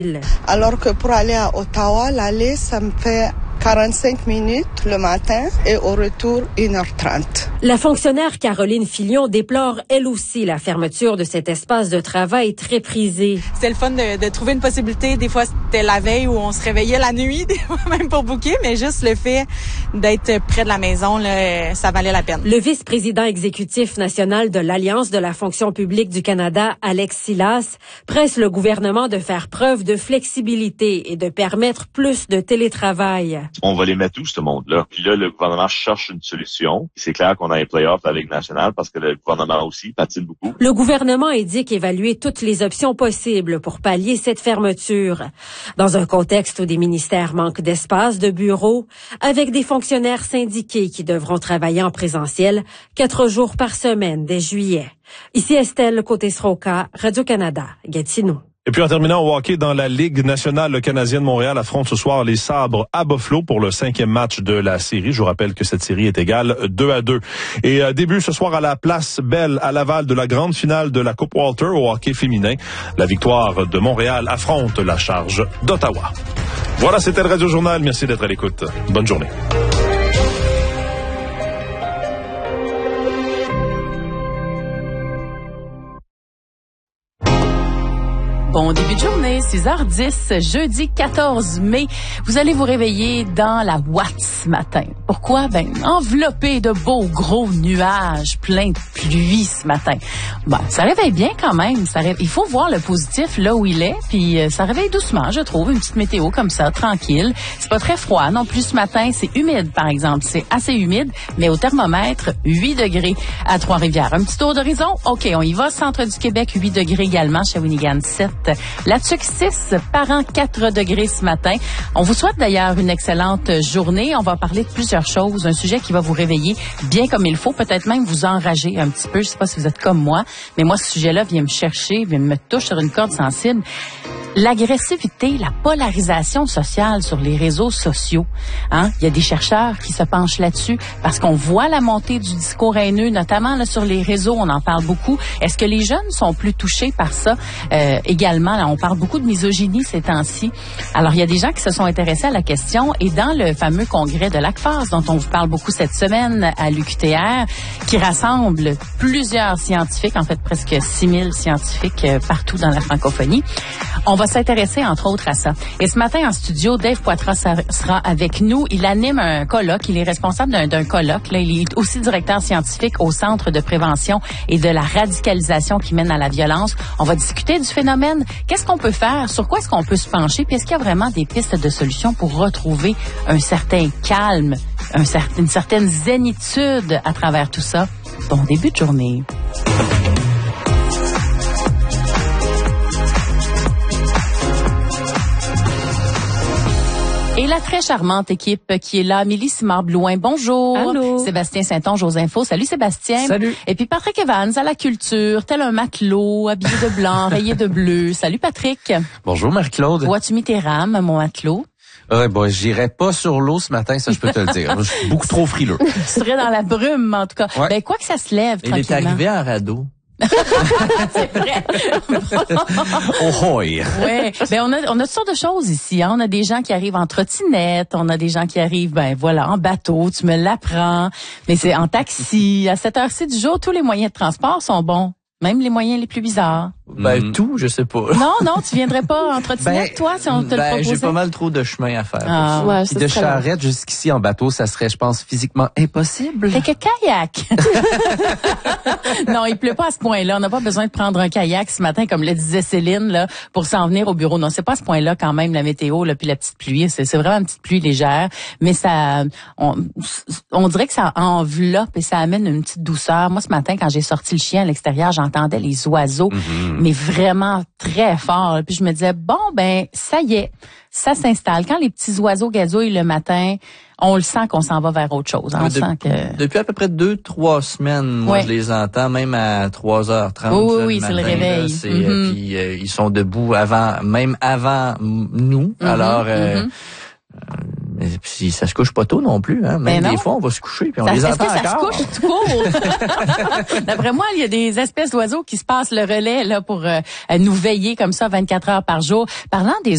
Alors que pour aller à Ottawa, l'aller, ça me fait 45 minutes le matin et au retour 1h30. La fonctionnaire Caroline Filion déplore elle aussi la fermeture de cet espace de travail très prisé. C'était le fun de trouver une possibilité. Des fois, c'était la veille où on se réveillait la nuit, des fois même pour booker, mais juste le fait d'être près de la maison, là, ça valait la peine. Le vice-président exécutif national de l'Alliance de la fonction publique du Canada, Alex Silas, presse le gouvernement de faire preuve de flexibilité et de permettre plus de télétravail. On va les mettre où, ce monde-là? Puis là, le gouvernement cherche une solution. C'est clair qu'on a un play-off avec National parce que le gouvernement aussi patine beaucoup. Le gouvernement indique évaluer toutes les options possibles pour pallier cette fermeture. Dans un contexte où des ministères manquent d'espace, de bureaux, avec des fonctionnaires syndiqués qui devront travailler en présentiel 4 jours par semaine dès juillet. Ici Estelle Côté-Sroka, Radio-Canada, Gatineau. Et puis en terminant au hockey dans la Ligue nationale, le Canadien de Montréal affronte ce soir les Sabres à Buffalo pour le 5e match de la série. Je vous rappelle que cette série est égale 2-2. Et début ce soir à la Place Belle à Laval de la grande finale de la Coupe Walter au hockey féminin. La victoire de Montréal affronte la charge d'Ottawa. Voilà, c'était le Radio Journal. Merci d'être à l'écoute. Bonne journée. Bon début de journée, 6h10, jeudi 14 mai. Vous allez vous réveiller dans la ouate ce matin. Pourquoi? Enveloppé de beaux gros nuages, plein de pluie ce matin. Ça réveille bien quand même. Il faut voir le positif là où il est, puis ça réveille doucement, je trouve. Une petite météo comme ça, tranquille. C'est pas très froid non plus ce matin. C'est humide, par exemple. C'est assez humide, mais au thermomètre, 8 degrés à Trois-Rivières. Un petit tour d'horizon? OK, on y va. Centre du Québec, 8 degrés également. Shawinigan, 7. La Tuque 6, Parent 4 degrés ce matin. On vous souhaite d'ailleurs une excellente journée. On va parler de plusieurs choses. Un sujet qui va vous réveiller bien comme il faut, peut-être même vous enrager un petit peu. Je sais pas si vous êtes comme moi, mais moi, ce sujet-là vient me chercher, vient me toucher sur une corde sensible. L'agressivité, la polarisation sociale sur les réseaux sociaux. Il y a des chercheurs qui se penchent là-dessus parce qu'on voit la montée du discours haineux, notamment là, sur les réseaux, on en parle beaucoup. Est-ce que les jeunes sont plus touchés par ça également? Là, on parle beaucoup de misogynie ces temps-ci. Alors, il y a des gens qui se sont intéressés à la question et dans le fameux congrès de l'ACFAS, dont on vous parle beaucoup cette semaine à l'UQTR, qui rassemble plusieurs scientifiques, en fait presque 6000 scientifiques partout dans la francophonie, on va s'intéresser, entre autres, à ça. Et ce matin, en studio, Dave Poitras sera avec nous. Il anime un colloque. Il est responsable d'un colloque. Là, il est aussi directeur scientifique au Centre de prévention et de la radicalisation qui mène à la violence. On va discuter du phénomène. Qu'est-ce qu'on peut faire? Sur quoi est-ce qu'on peut se pencher? Puis est-ce qu'il y a vraiment des pistes de solutions pour retrouver un certain calme, une certaine zénitude à travers tout ça? Bon début de journée. Et la très charmante équipe qui est là, Amélie Simard-Blouin, bonjour. Allô. Sébastien Saint-Onge aux infos. Salut Sébastien. Salut. Et puis Patrick Evans à la culture, tel un matelot, habillé de blanc, rayé de bleu. Salut Patrick. Bonjour Marie-Claude. Où as-tu mis tes rames, mon matelot? J'irai pas sur l'eau ce matin, ça je peux te le dire. Je suis beaucoup trop frileux. Tu serais dans la brume, en tout cas. Ouais. Quoi que ça se lève tranquillement. Il est arrivé en radeau. C'est vrai. Oui. Ouais. On a toutes sortes de choses ici. On a des gens qui arrivent en trottinette, on a des gens qui arrivent, en bateau, tu me l'apprends. Mais c'est en taxi. À cette heure-ci du jour, tous les moyens de transport sont bons. Même les moyens les plus bizarres. Tout, je sais pas. Non, tu viendrais pas en trottinette, toi, si on te le proposait? J'ai pas mal trop de chemin à faire. Ah, ouais, puis de Charrette jusqu'ici en bateau, ça serait, je pense, physiquement impossible. Fait que kayak. Non, il pleut pas à ce point-là. On n'a pas besoin de prendre un kayak ce matin, comme le disait Céline, là, pour s'en venir au bureau. Non, c'est pas à ce point-là quand même, la météo, là, puis la petite pluie. C'est vraiment une petite pluie légère. Mais ça, on dirait que ça enveloppe et ça amène une petite douceur. Moi, ce matin, quand j'ai sorti le chien à l'extérieur, j'entendais les oiseaux, mais vraiment très fort. Puis je me disais, ça y est, ça s'installe. Quand les petits oiseaux gazouillent le matin, on le sent qu'on s'en va vers autre chose. On sent que... Depuis à peu près 2-3 semaines, moi, je les entends, même à 3h30. Oui, c'est le réveil. Puis ils sont debout même avant nous. Alors... Puis ça se couche pas tôt non plus, hein. Même des fois, on va se coucher puis on les entend encore. Est-ce que ça se couche tout court? D'après moi, il y a des espèces d'oiseaux qui se passent le relais là pour nous veiller comme ça 24 heures par jour. Parlant des